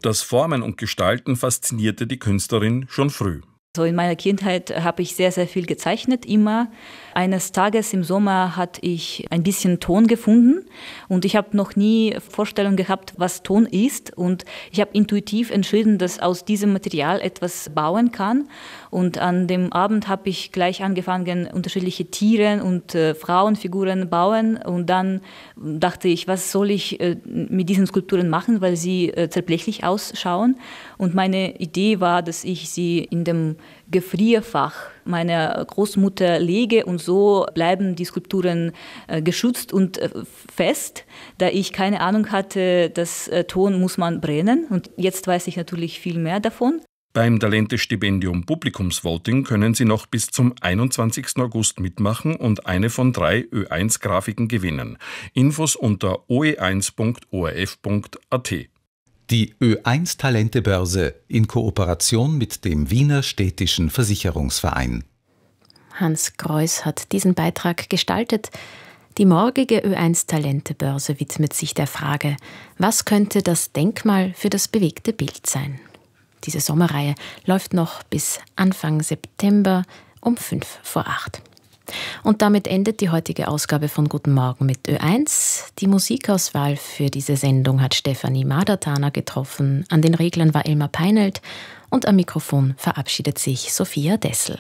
Das Formen und Gestalten faszinierte die Künstlerin schon früh. So in meiner Kindheit habe ich sehr, sehr viel gezeichnet, immer. Eines Tages im Sommer hatte ich ein bisschen Ton gefunden und ich habe noch nie Vorstellung gehabt, was Ton ist. Und ich habe intuitiv entschieden, dass aus diesem Material etwas bauen kann. Und an dem Abend habe ich gleich angefangen, unterschiedliche Tiere und Frauenfiguren bauen. Und dann dachte ich, was soll ich mit diesen Skulpturen machen, weil sie zerbrechlich ausschauen. Und meine Idee war, dass ich sie in dem Gefrierfach meiner Großmutter lege und so bleiben die Skulpturen geschützt und fest, da ich keine Ahnung hatte, dass Ton muss man brennen und jetzt weiß ich natürlich viel mehr davon. Beim Talente-Stipendium Publikumsvoting können Sie noch bis zum 21. August mitmachen und eine von 3 Ö1-Grafiken gewinnen. Infos unter oe1.orf.at. Die Ö1 Talentebörse in Kooperation mit dem Wiener Städtischen Versicherungsverein. Hans Greuß hat diesen Beitrag gestaltet. Die morgige Ö1 Talentebörse widmet sich der Frage, was könnte das Denkmal für das bewegte Bild sein? Diese Sommerreihe läuft noch bis Anfang September um 7:55. Und damit endet die heutige Ausgabe von Guten Morgen mit Ö1. Die Musikauswahl für diese Sendung hat Stefanie Madertaner getroffen. An den Reglern war Elmar Peinelt und am Mikrofon verabschiedet sich Sophia Dessel.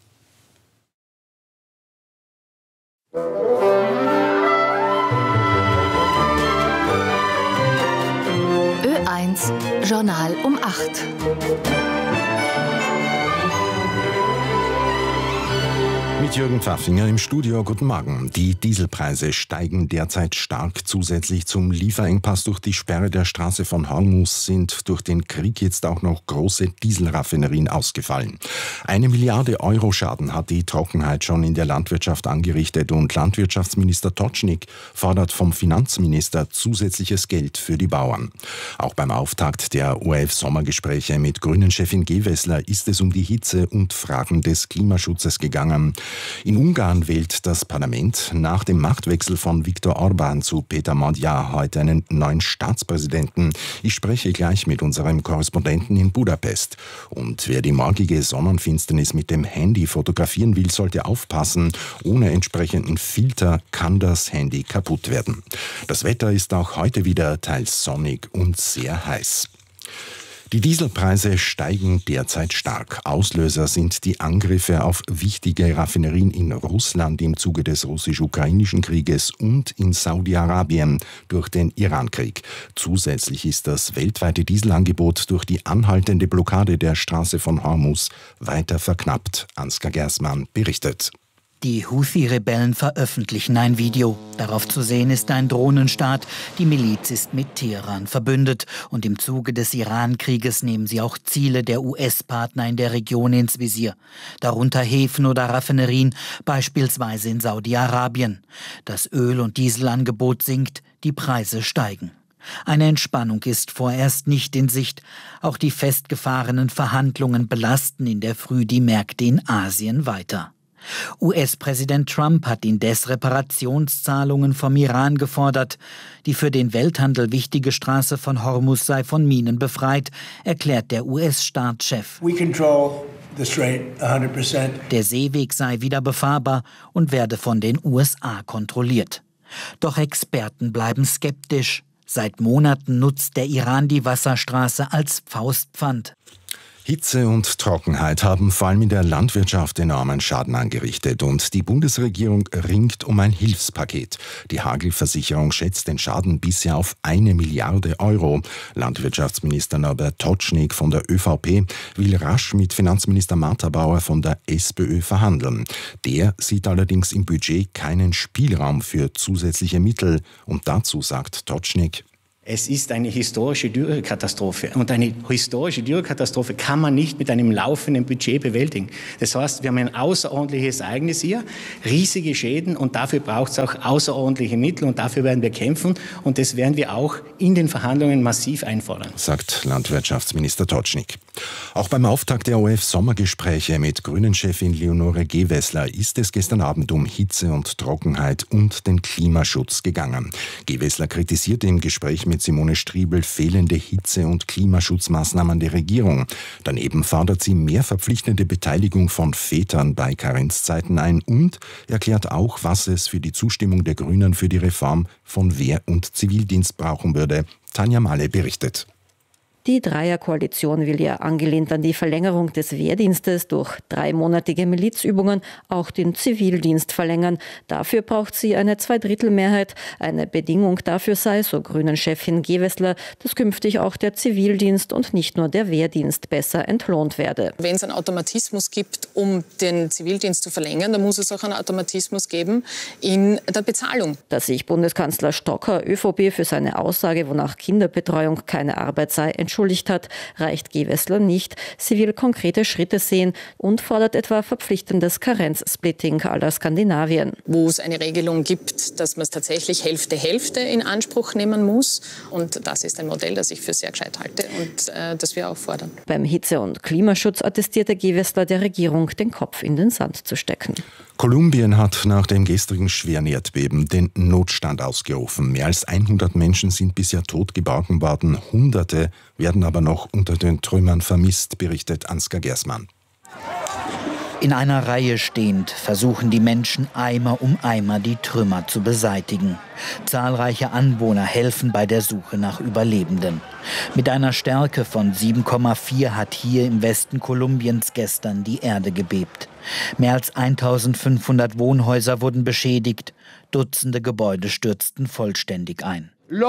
Ö1 Journal um 8. Mit Jürgen Pfaffinger im Studio. Guten Morgen. Die Dieselpreise steigen derzeit stark. Zusätzlich zum Lieferengpass durch die Sperre der Straße von Hormuz sind durch den Krieg jetzt auch noch große Dieselraffinerien ausgefallen. 1 Milliarde Euro Schaden hat die Trockenheit schon in der Landwirtschaft angerichtet und Landwirtschaftsminister Totschnig fordert vom Finanzminister zusätzliches Geld für die Bauern. Auch beim Auftakt der ORF-Sommergespräche mit Grünen-Chefin Gewessler ist es um die Hitze und Fragen des Klimaschutzes gegangen. In Ungarn wählt das Parlament nach dem Machtwechsel von Viktor Orbán zu Peter Magyar heute einen neuen Staatspräsidenten. Ich spreche gleich mit unserem Korrespondenten in Budapest. Und wer die morgige Sonnenfinsternis mit dem Handy fotografieren will, sollte aufpassen. Ohne entsprechenden Filter kann das Handy kaputt werden. Das Wetter ist auch heute wieder teils sonnig und sehr heiß. Die Dieselpreise steigen derzeit stark. Auslöser sind die Angriffe auf wichtige Raffinerien in Russland im Zuge des russisch-ukrainischen Krieges und in Saudi-Arabien durch den Irankrieg. Zusätzlich ist das weltweite Dieselangebot durch die anhaltende Blockade der Straße von Hormuz weiter verknappt. Ansgar Gersmann berichtet. Die Houthi-Rebellen veröffentlichen ein Video. Darauf zu sehen ist ein Drohnenstaat. Die Miliz ist mit Teheran verbündet. Und im Zuge des Iran-Krieges nehmen sie auch Ziele der US-Partner in der Region ins Visier. Darunter Häfen oder Raffinerien, beispielsweise in Saudi-Arabien. Das Öl- und Dieselangebot sinkt, die Preise steigen. Eine Entspannung ist vorerst nicht in Sicht. Auch die festgefahrenen Verhandlungen belasten in der Früh die Märkte in Asien weiter. US-Präsident Trump hat indes Reparationszahlungen vom Iran gefordert. Die für den Welthandel wichtige Straße von Hormuz sei von Minen befreit, erklärt der US-Staatschef. Der Seeweg sei wieder befahrbar und werde von den USA kontrolliert. Doch Experten bleiben skeptisch. Seit Monaten nutzt der Iran die Wasserstraße als Faustpfand. Hitze und Trockenheit haben vor allem in der Landwirtschaft enormen Schaden angerichtet und die Bundesregierung ringt um ein Hilfspaket. Die Hagelversicherung schätzt den Schaden bisher auf 1 Milliarde Euro. Landwirtschaftsminister Norbert Totschnig von der ÖVP will rasch mit Finanzminister Martha Bauer von der SPÖ verhandeln. Der sieht allerdings im Budget keinen Spielraum für zusätzliche Mittel und dazu sagt Totschnig: Es ist eine historische Dürrekatastrophe und eine historische Dürrekatastrophe kann man nicht mit einem laufenden Budget bewältigen. Das heißt, wir haben ein außerordentliches Ereignis hier, riesige Schäden und dafür braucht es auch außerordentliche Mittel und dafür werden wir kämpfen und das werden wir auch in den Verhandlungen massiv einfordern. Sagt Landwirtschaftsminister Totschnig. Auch beim Auftakt der ORF-Sommergespräche mit Grünen-Chefin Leonore Gewessler ist es gestern Abend um Hitze und Trockenheit und den Klimaschutz gegangen. Gewessler kritisierte im Gespräch mit Simone Striebel fehlende Hitze- und Klimaschutzmaßnahmen der Regierung. Daneben fordert sie mehr verpflichtende Beteiligung von Vätern bei Karenzzeiten ein und erklärt auch, was es für die Zustimmung der Grünen für die Reform von Wehr- und Zivildienst brauchen würde. Tanja Mahle berichtet. Die Dreierkoalition will ja angelehnt an die Verlängerung des Wehrdienstes durch 3-monatige Milizübungen auch den Zivildienst verlängern. Dafür braucht sie eine Zweidrittelmehrheit. Eine Bedingung dafür sei, so Grünen-Chefin Gewessler, dass künftig auch der Zivildienst und nicht nur der Wehrdienst besser entlohnt werde. Wenn es einen Automatismus gibt, um den Zivildienst zu verlängern, dann muss es auch einen Automatismus geben in der Bezahlung. Dass sich Bundeskanzler Stocker ÖVP für seine Aussage, wonach Kinderbetreuung keine Arbeit sei, entschuldigt hat, reicht Gewessler nicht. Sie will konkrete Schritte sehen und fordert etwa verpflichtendes Karenzsplitting à la Skandinavien. Wo es eine Regelung gibt, dass man es tatsächlich Hälfte in Anspruch nehmen muss. Und das ist ein Modell, das ich für sehr gescheit halte und das wir auch fordern. Beim Hitze- und Klimaschutz attestierte Gewessler der Regierung, den Kopf in den Sand zu stecken. Kolumbien hat nach dem gestrigen schweren Erdbeben den Notstand ausgerufen. Mehr als 100 Menschen sind bisher tot geborgen worden. Hunderte werden aber noch unter den Trümmern vermisst, berichtet Ansgar Gersmann. In einer Reihe stehend versuchen die Menschen Eimer um Eimer die Trümmer zu beseitigen. Zahlreiche Anwohner helfen bei der Suche nach Überlebenden. Mit einer Stärke von 7,4 hat hier im Westen Kolumbiens gestern die Erde gebebt. Mehr als 1500 Wohnhäuser wurden beschädigt. Dutzende Gebäude stürzten vollständig ein.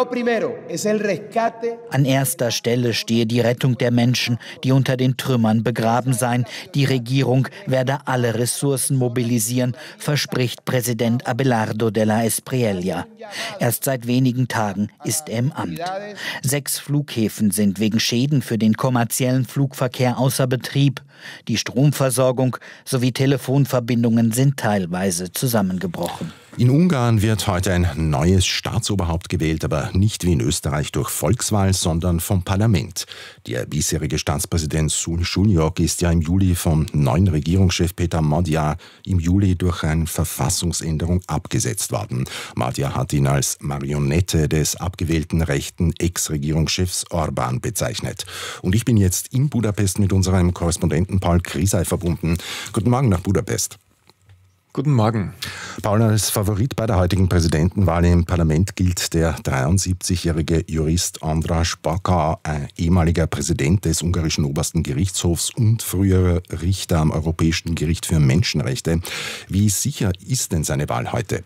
An erster Stelle stehe die Rettung der Menschen, die unter den Trümmern begraben seien. Die Regierung werde alle Ressourcen mobilisieren, verspricht Präsident Abelardo de la Espriella. Erst seit wenigen Tagen ist er im Amt. 6 Flughäfen sind wegen Schäden für den kommerziellen Flugverkehr außer Betrieb. Die Stromversorgung sowie Telefonverbindungen sind teilweise zusammengebrochen. In Ungarn wird heute ein neues Staatsoberhaupt gewählt, aber nicht wie in Österreich durch Volkswahl, sondern vom Parlament. Der bisherige Staatspräsident Suljok ist ja im Juli vom neuen Regierungschef Peter Magyar im Juli durch eine Verfassungsänderung abgesetzt worden. Magyar hat ihn als Marionette des abgewählten rechten Ex-Regierungschefs Orbán bezeichnet. Und ich bin jetzt in Budapest mit unserem Korrespondenten Paul Krisay verbunden. Guten Morgen nach Budapest. Guten Morgen. Paul, als Favorit bei der heutigen Präsidentenwahl im Parlament gilt der 73-jährige Jurist András Baka, ein ehemaliger Präsident des ungarischen obersten Gerichtshofs und früherer Richter am Europäischen Gericht für Menschenrechte. Wie sicher ist denn seine Wahl heute?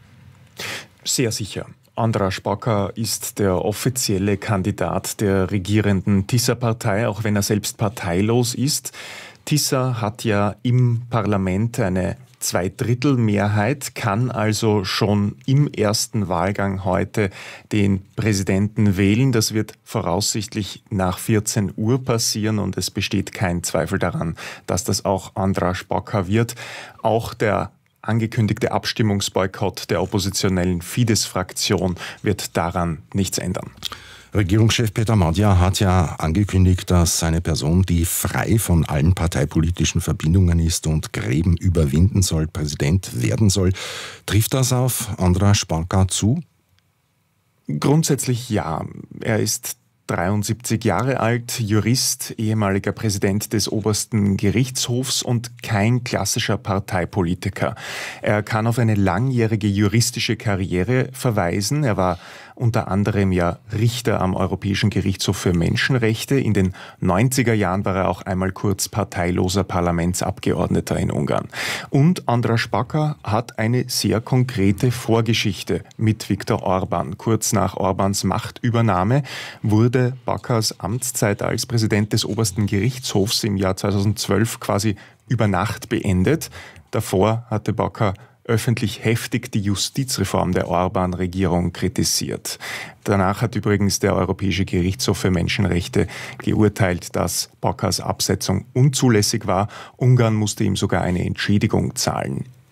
Sehr sicher. András Baka ist der offizielle Kandidat der regierenden Tisza-Partei, auch wenn er selbst parteilos ist. Tisza hat ja im Parlament eine Zweidrittelmehrheit, kann also schon im ersten Wahlgang heute den Präsidenten wählen. Das wird voraussichtlich nach 14 Uhr passieren und es besteht kein Zweifel daran, dass das auch András Baka wird. Auch der angekündigte Abstimmungsboykott der oppositionellen Fidesz-Fraktion wird daran nichts ändern. Regierungschef Peter Magyar hat ja angekündigt, dass eine Person, die frei von allen parteipolitischen Verbindungen ist und Gräben überwinden soll, Präsident werden soll. Trifft das auf András Baka zu? Grundsätzlich ja. Er ist 73 Jahre alt, Jurist, ehemaliger Präsident des obersten Gerichtshofs und kein klassischer Parteipolitiker. Er kann auf eine langjährige juristische Karriere verweisen. Er war unter anderem ja Richter am Europäischen Gerichtshof für Menschenrechte. In den 90er Jahren war er auch einmal kurz parteiloser Parlamentsabgeordneter in Ungarn. Und András Baka hat eine sehr konkrete Vorgeschichte mit Viktor Orbán. Kurz nach Orbáns Machtübernahme wurde Bakas Amtszeit als Präsident des obersten Gerichtshofs im Jahr 2012 quasi über Nacht beendet. Davor hatte Baka öffentlich heftig die Justizreform der Orbán-Regierung kritisiert. Danach hat übrigens der Europäische Gerichtshof für Menschenrechte geurteilt, dass Bakas Absetzung unzulässig war. Ungarn musste ihm sogar eine Entschädigung zahlen.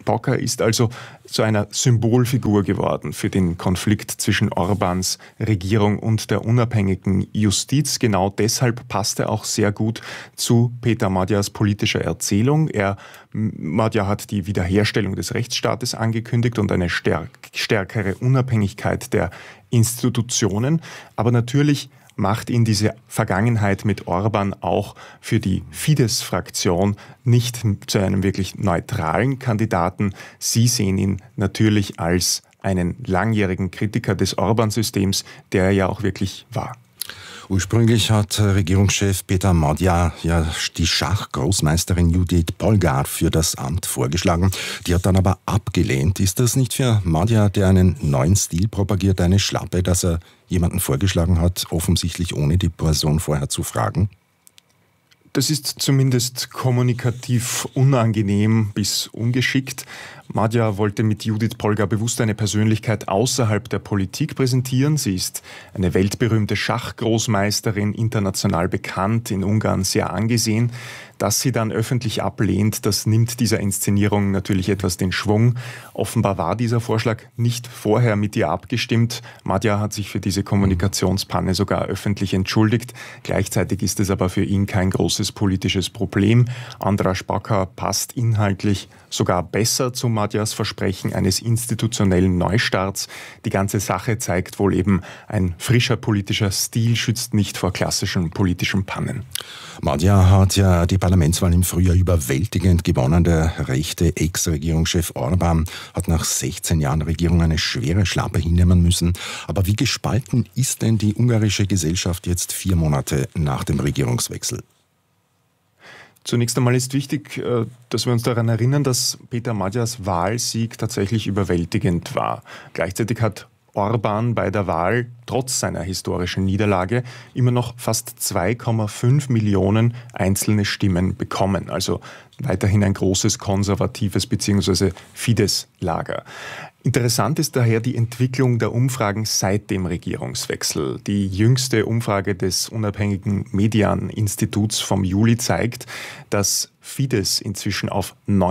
Bocker ist also zu einer Symbolfigur geworden für den Konflikt zwischen Orbáns Regierung und der unabhängigen Justiz. Genau deshalb passt er auch sehr gut zu Peter Madjars politischer Erzählung. Madjar hat die Wiederherstellung des Rechtsstaates angekündigt und eine stärkere Unabhängigkeit der Institutionen. Aber natürlich macht ihn diese Vergangenheit mit Orbán auch für die Fidesz-Fraktion nicht zu einem wirklich neutralen Kandidaten. Sie sehen ihn natürlich als einen langjährigen Kritiker des Orbán-Systems, der er ja auch wirklich war. Ursprünglich hat Regierungschef Peter Madjar ja die Schachgroßmeisterin Judith Polgar für das Amt vorgeschlagen. Die hat dann aber abgelehnt. Ist das nicht für Madjar, der einen neuen Stil propagiert, eine Schlappe, dass er jemanden vorgeschlagen hat, offensichtlich ohne die Person vorher zu fragen? Das ist zumindest kommunikativ unangenehm bis ungeschickt. Madjar wollte mit Judith Polgar bewusst eine Persönlichkeit außerhalb der Politik präsentieren. Sie ist eine weltberühmte Schachgroßmeisterin, international bekannt, in Ungarn sehr angesehen. Dass sie dann öffentlich ablehnt, das nimmt dieser Inszenierung natürlich etwas den Schwung. Offenbar war dieser Vorschlag nicht vorher mit ihr abgestimmt. Madjar hat sich für diese Kommunikationspanne sogar öffentlich entschuldigt. Gleichzeitig ist es aber für ihn kein großes politisches Problem. András Baka passt inhaltlich sogar besser zu Madjars Versprechen eines institutionellen Neustarts. Die ganze Sache zeigt wohl eben, ein frischer politischer Stil schützt nicht vor klassischen politischen Pannen. Madjar hat ja die Parlamentswahl im Frühjahr überwältigend gewonnen. Der rechte Ex-Regierungschef Orbán hat nach 16 Jahren Regierung eine schwere Schlappe hinnehmen müssen. Aber wie gespalten ist denn die ungarische Gesellschaft jetzt 4 Monate nach dem Regierungswechsel? Zunächst einmal ist wichtig, dass wir uns daran erinnern, dass Peter Madjars Wahlsieg tatsächlich überwältigend war. Gleichzeitig hat Orbán bei der Wahl trotz seiner historischen Niederlage immer noch fast 2,5 Millionen einzelne Stimmen bekommen. Also weiterhin ein großes konservatives bzw. Fidesz-Lager. Interessant ist daher die Entwicklung der Umfragen seit dem Regierungswechsel. Die jüngste Umfrage des unabhängigen Median-Instituts vom Juli zeigt, dass Fidesz inzwischen auf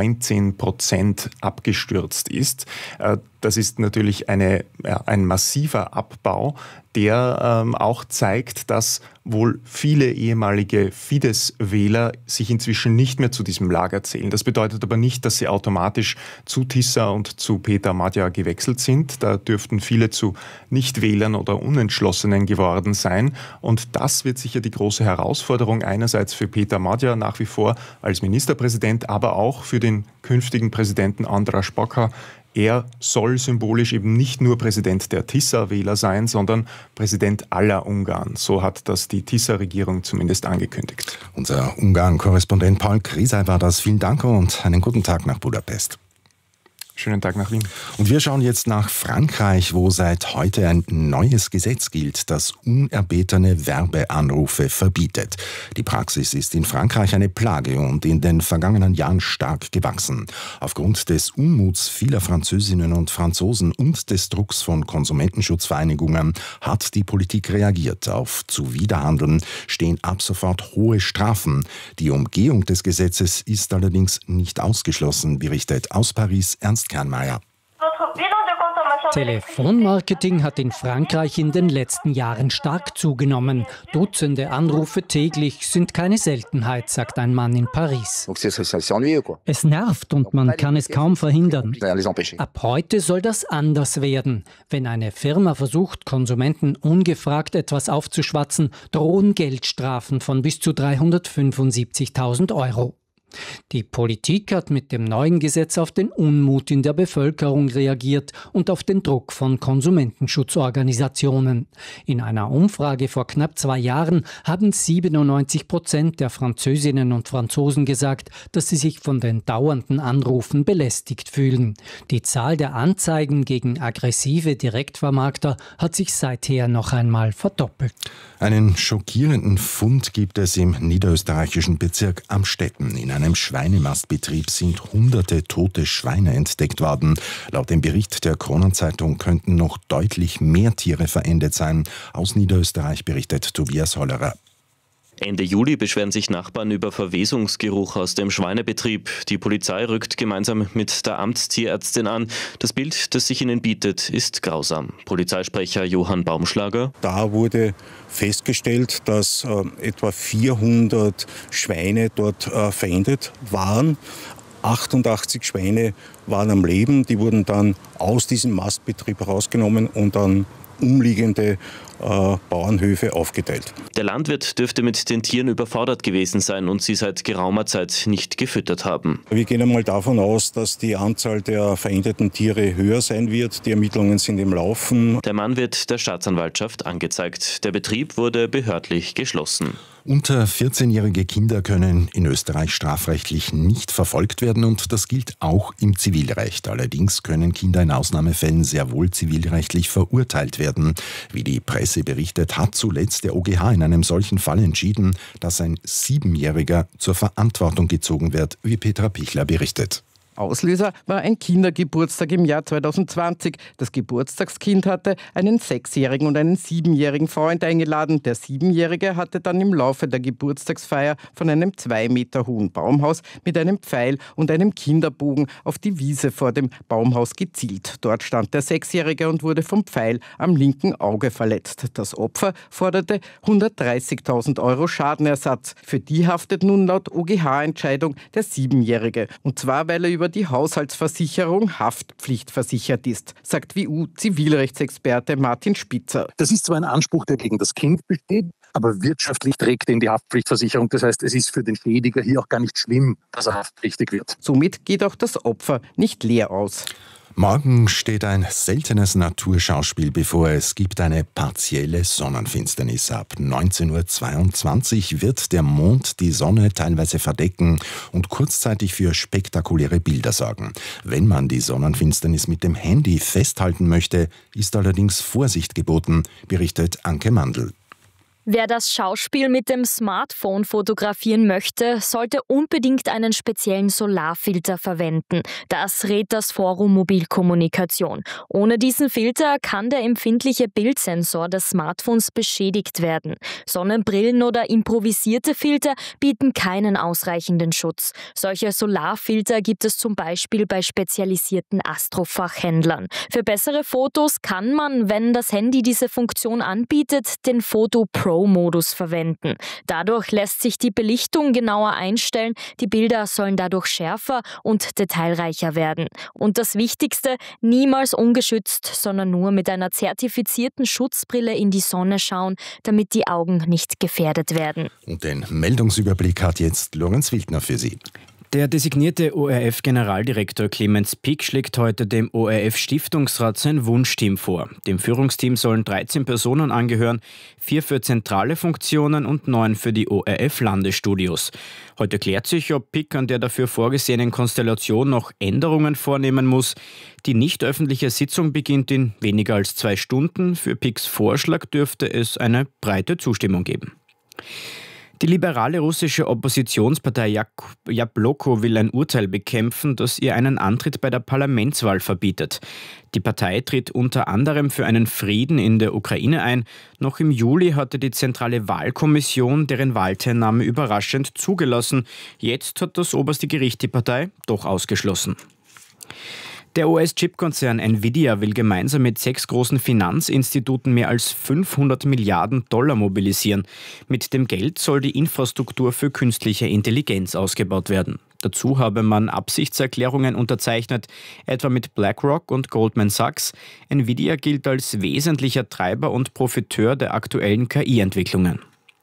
19% abgestürzt ist. Das ist natürlich ein massiver Abbau, der auch zeigt, dass wohl viele ehemalige Fidesz-Wähler sich inzwischen nicht mehr zu diesem Lager zählen. Das bedeutet aber nicht, dass sie automatisch zu Tisza und zu Peter Madjar gewechselt sind. Da dürften viele zu Nichtwählern oder Unentschlossenen geworden sein. Und das wird sicher die große Herausforderung einerseits für Peter Madjar nach wie vor als Ministerpräsident, aber auch für den künftigen Präsidenten András Baka. Er soll symbolisch eben nicht nur Präsident der Tisza-Wähler sein, sondern Präsident aller Ungarn. So hat das die Tisza-Regierung zumindest angekündigt. Unser Ungarn-Korrespondent Paul Krisay war das. Vielen Dank und einen guten Tag nach Budapest. Schönen Tag nach Wien. Und wir schauen jetzt nach Frankreich, wo seit heute ein neues Gesetz gilt, das unerbetene Werbeanrufe verbietet. Die Praxis ist in Frankreich eine Plage und in den vergangenen Jahren stark gewachsen. Aufgrund des Unmuts vieler Französinnen und Franzosen und des Drucks von Konsumentenschutzvereinigungen hat die Politik reagiert. Auf Zuwiderhandeln stehen ab sofort hohe Strafen. Die Umgehung des Gesetzes ist allerdings nicht ausgeschlossen, berichtet aus Paris Ernst Kernmeier. Telefonmarketing hat in Frankreich in den letzten Jahren stark zugenommen. Dutzende Anrufe täglich sind keine Seltenheit, sagt ein Mann in Paris. Es nervt und man kann es kaum verhindern. Ab heute soll das anders werden. Wenn eine Firma versucht, Konsumenten ungefragt etwas aufzuschwatzen, drohen Geldstrafen von bis zu 375.000 €. Die Politik hat mit dem neuen Gesetz auf den Unmut in der Bevölkerung reagiert und auf den Druck von Konsumentenschutzorganisationen. In einer Umfrage vor knapp 2 Jahren haben 97% der Französinnen und Franzosen gesagt, dass sie sich von den dauernden Anrufen belästigt fühlen. Die Zahl der Anzeigen gegen aggressive Direktvermarkter hat sich seither noch einmal verdoppelt. Einen schockierenden Fund gibt es im niederösterreichischen Bezirk Amstetten. In einem Schweinemastbetrieb sind hunderte tote Schweine entdeckt worden. Laut dem Bericht der Kronenzeitung könnten noch deutlich mehr Tiere verendet sein. Aus Niederösterreich berichtet Tobias Hollerer. Ende Juli beschweren sich Nachbarn über Verwesungsgeruch aus dem Schweinebetrieb. Die Polizei rückt gemeinsam mit der Amtstierärztin an. Das Bild, das sich ihnen bietet, ist grausam. Polizeisprecher Johann Baumschlager. Da wurde festgestellt, dass etwa 400 Schweine dort verendet waren. 88 Schweine waren am Leben. Die wurden dann aus diesem Mastbetrieb rausgenommen und an umliegende Bauernhöfe aufgeteilt. Der Landwirt dürfte mit den Tieren überfordert gewesen sein und sie seit geraumer Zeit nicht gefüttert haben. Wir gehen einmal davon aus, dass die Anzahl der verendeten Tiere höher sein wird. Die Ermittlungen sind im Laufen. Der Mann wird der Staatsanwaltschaft angezeigt. Der Betrieb wurde behördlich geschlossen. Unter 14-jährige Kinder können in Österreich strafrechtlich nicht verfolgt werden und das gilt auch im Zivilrecht. Allerdings können Kinder in Ausnahmefällen sehr wohl zivilrechtlich verurteilt werden. Wie die Presse berichtet, hat zuletzt der OGH in einem solchen Fall entschieden, dass ein 7-Jähriger zur Verantwortung gezogen wird, wie Petra Pichler berichtet. Auslöser war ein Kindergeburtstag im Jahr 2020. Das Geburtstagskind hatte einen 6-jährigen und einen 7-jährigen Freund eingeladen. Der 7-jährige hatte dann im Laufe der Geburtstagsfeier von einem 2 Meter hohen Baumhaus mit einem Pfeil und einem Kinderbogen auf die Wiese vor dem Baumhaus gezielt. Dort stand der 6-jährige und wurde vom Pfeil am linken Auge verletzt. Das Opfer forderte 130.000 € Schadenersatz. Für die haftet nun laut OGH-Entscheidung der 7-jährige. Und zwar, weil er über die Haushaltsversicherung haftpflichtversichert ist, sagt WU-Zivilrechtsexperte Martin Spitzer. Das ist zwar ein Anspruch, der gegen das Kind besteht, aber wirtschaftlich trägt ihn die Haftpflichtversicherung. Das heißt, es ist für den Schädiger hier auch gar nicht schlimm, dass er haftpflichtig wird. Somit geht auch das Opfer nicht leer aus. Morgen steht ein seltenes Naturschauspiel bevor. Es gibt eine partielle Sonnenfinsternis. Ab 19:22 Uhr wird der Mond die Sonne teilweise verdecken und kurzzeitig für spektakuläre Bilder sorgen. Wenn man die Sonnenfinsternis mit dem Handy festhalten möchte, ist allerdings Vorsicht geboten, berichtet Anke Mandl. Wer das Schauspiel mit dem Smartphone fotografieren möchte, sollte unbedingt einen speziellen Solarfilter verwenden. Das rät das Forum Mobilkommunikation. Ohne diesen Filter kann der empfindliche Bildsensor des Smartphones beschädigt werden. Sonnenbrillen oder improvisierte Filter bieten keinen ausreichenden Schutz. Solche Solarfilter gibt es zum Beispiel bei spezialisierten Astrofachhändlern. Für bessere Fotos kann man, wenn das Handy diese Funktion anbietet, den Photo Pro-Modus verwenden. Dadurch lässt sich die Belichtung genauer einstellen, die Bilder sollen dadurch schärfer und detailreicher werden. Und das Wichtigste, niemals ungeschützt, sondern nur mit einer zertifizierten Schutzbrille in die Sonne schauen, damit die Augen nicht gefährdet werden. Und den Meldungsüberblick hat jetzt Lorenz Wildner für Sie. Der designierte ORF-Generaldirektor Clemens Pick schlägt heute dem ORF-Stiftungsrat sein Wunschteam vor. Dem Führungsteam sollen 13 Personen angehören, 4 für zentrale Funktionen und 9 für die ORF-Landesstudios. Heute klärt sich, ob Pick an der dafür vorgesehenen Konstellation noch Änderungen vornehmen muss. Die nicht öffentliche Sitzung beginnt in weniger als 2 Stunden. Für Picks Vorschlag dürfte es eine breite Zustimmung geben. Die liberale russische Oppositionspartei Jabloko will ein Urteil bekämpfen, das ihr einen Antritt bei der Parlamentswahl verbietet. Die Partei tritt unter anderem für einen Frieden in der Ukraine ein. Noch im Juli hatte die Zentrale Wahlkommission deren Wahlteilnahme überraschend zugelassen. Jetzt hat das oberste Gericht die Partei doch ausgeschlossen. Der US-Chip-Konzern Nvidia will gemeinsam mit 6 großen Finanzinstituten mehr als 500 Milliarden $ mobilisieren. Mit dem Geld soll die Infrastruktur für künstliche Intelligenz ausgebaut werden. Dazu habe man Absichtserklärungen unterzeichnet, etwa mit BlackRock und Goldman Sachs. Nvidia gilt als wesentlicher Treiber und Profiteur der aktuellen KI-Entwicklungen.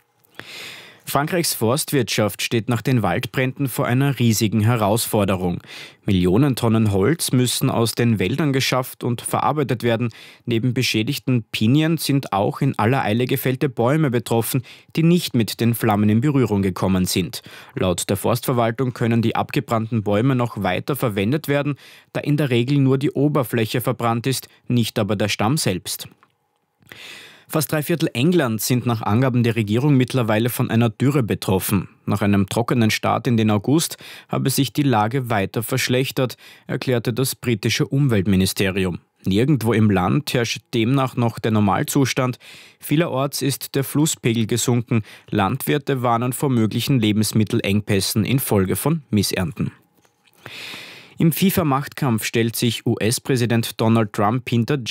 Frankreichs Forstwirtschaft steht nach den Waldbränden vor einer riesigen Herausforderung. Millionen Tonnen Holz müssen aus den Wäldern geschafft und verarbeitet werden. Neben beschädigten Pinien sind auch in aller Eile gefällte Bäume betroffen, die nicht mit den Flammen in Berührung gekommen sind. Laut der Forstverwaltung können die abgebrannten Bäume noch weiter verwendet werden, da in der Regel nur die Oberfläche verbrannt ist, nicht aber der Stamm selbst. Fast 3/4 Englands sind nach Angaben der Regierung mittlerweile von einer Dürre betroffen. Nach einem trockenen Start in den August habe sich die Lage weiter verschlechtert, erklärte das britische Umweltministerium. Nirgendwo im Land herrscht demnach noch der Normalzustand. Vielerorts ist der Flusspegel gesunken. Landwirte warnen vor möglichen Lebensmittelengpässen infolge von Missernten. Im FIFA-Machtkampf stellt sich US-Präsident Donald Trump hinter